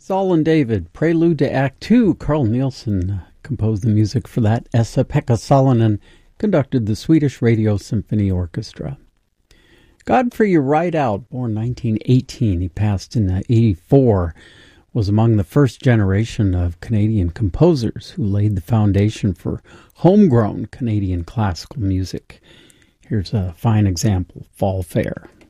Saul and David, Prelude to Act Two. Carl Nielsen composed the music for that. Esa-Pekka Salonen conducted the Swedish Radio Symphony Orchestra. Godfrey Rideout, born 1918, he passed in 84, was among the first generation of Canadian composers who laid the foundation for homegrown Canadian classical music. Here's a fine example, Fall Fair.